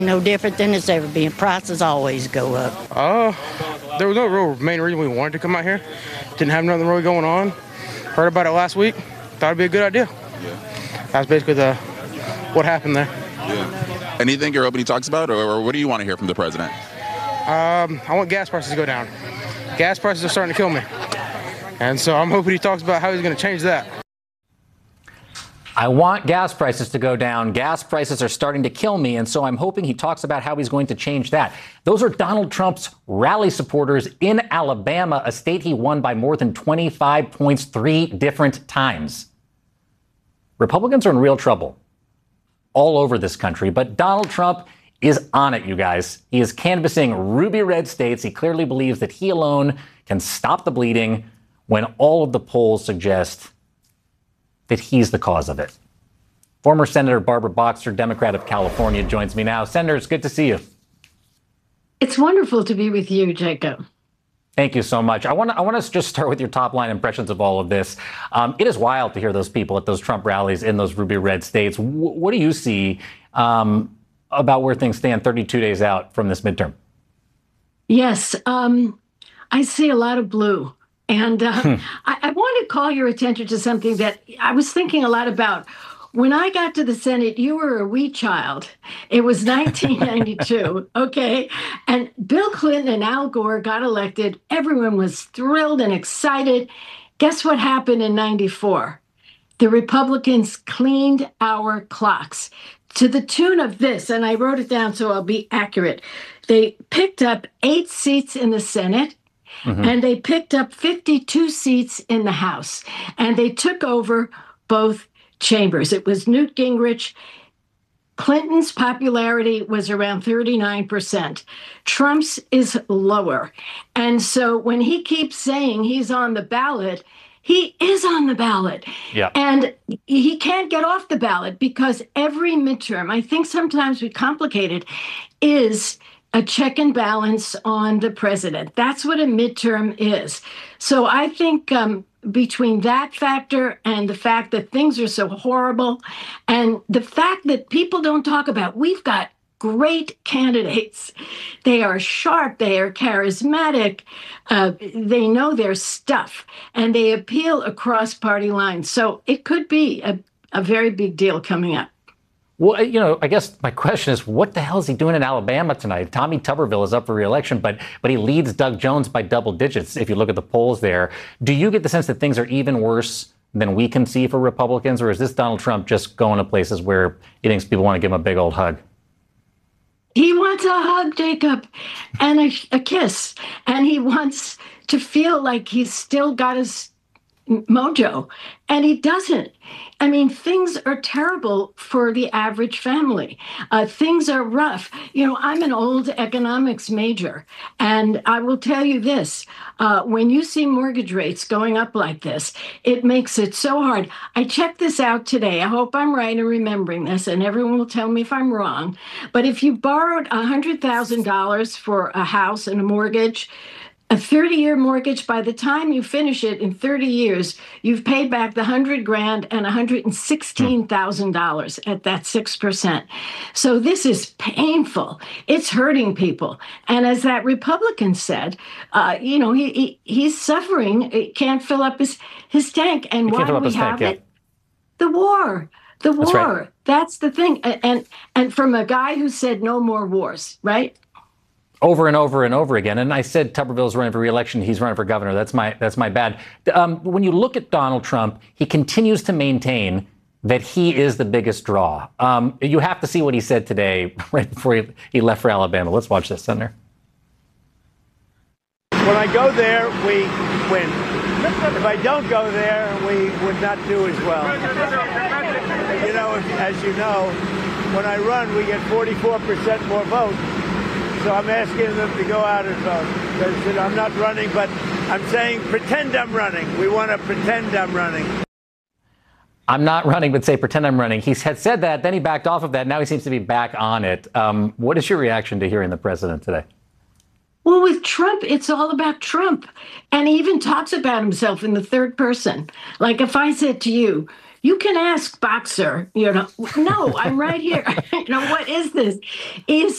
No different than it's ever been. Prices always go up. There was no real main reason we wanted to come out here. Didn't have nothing really going on. Heard about it last week. Thought it'd be a good idea. Yeah. That's basically what happened there. Yeah. Anything you're hoping he talks about, or what do you want to hear from the president? I want gas prices to go down. Gas prices are starting to kill me. And so I'm hoping he talks about how he's going to change that. I want gas prices to go down. Gas prices are starting to kill me, and so I'm hoping he talks about how he's going to change that. Those are Donald Trump's rally supporters in Alabama, a state he won by more than 25 points 3 different times. Republicans are in real trouble all over this country, but Donald Trump is on it, you guys. He is canvassing ruby red states. He clearly believes that he alone can stop the bleeding when all of the polls suggest that he's the cause of it. Former Senator Barbara Boxer, Democrat of California, joins me now. Senator, it's good to see you. It's wonderful to be with you, Jacob. Thank you so much. I want to just start with your top line impressions of all of this. It is wild to hear those people at those Trump rallies in those ruby red states. What do you see about where things stand 32 days out from this midterm? Yes, I see a lot of blue. And I want to call your attention to something that I was thinking a lot about. When I got to the Senate, you were a wee child. It was 1992, okay? And Bill Clinton and Al Gore got elected. Everyone was thrilled and excited. Guess what happened in 94? The Republicans cleaned our clocks to the tune of this, and I wrote it down so I'll be accurate. They picked up 8 seats in the Senate. Mm-hmm. And they picked up 52 seats in the House, and they took over both chambers. It was Newt Gingrich. Clinton's popularity was around 39%. Trump's is lower. And so when he keeps saying he's on the ballot, he is on the ballot. Yeah. And he can't get off the ballot because every midterm, I think sometimes we complicate it, is a check and balance on the president. That's what a midterm is. So I think between that factor and the fact that things are so horrible and the fact that people don't talk about, we've got great candidates. They are sharp, they are charismatic, they know their stuff, and they appeal across party lines. So it could be a very big deal coming up. Well, I guess my question is, what the hell is he doing in Alabama tonight? Tommy Tuberville is up for re-election, but he leads Doug Jones by double digits if you look at the polls there. Do you get the sense that things are even worse than we can see for Republicans, or is this Donald Trump just going to places where he thinks people want to give him a big old hug? He wants a hug, Jacob, and a kiss, and he wants to feel like he's still got his mojo, and he doesn't. I mean, things are terrible for the average family. Things are rough. I'm an old economics major, and I will tell you this. When you see mortgage rates going up like this, it makes it so hard. I checked this out today. I hope I'm right in remembering this, and everyone will tell me if I'm wrong. But if you borrowed $100,000 for a house and a mortgage, a 30-year mortgage, by the time you finish it in 30 years, you've paid back the $100,000 and $116,000 at that 6%. So this is painful. It's hurting people. And as that Republican said, he's suffering. He can't fill up his tank. And why do we have it? The war. The war. That's right. That's the thing. And from a guy who said no more wars, right? Over and over and over again. And I said Tuberville's running for re-election. He's running for governor. That's my bad. When you look at Donald Trump, he continues to maintain that he is the biggest draw. You have to see what he said today right before he left for Alabama. Let's watch this, Senator. When I go there, we win. If I don't go there, we would not do as well. As you know, when I run, we get 44% more votes. So I'm asking them to go out and vote. Because I'm not running, but I'm saying pretend I'm running. We want to pretend I'm running. I'm not running, but say pretend I'm running. He had said that, then he backed off of that. Now he seems to be back on it. What is your reaction to hearing the president today? Well, with Trump, it's all about Trump. And he even talks about himself in the third person. Like if I said to you, You can ask Boxer, no, I'm right here. What is this? Is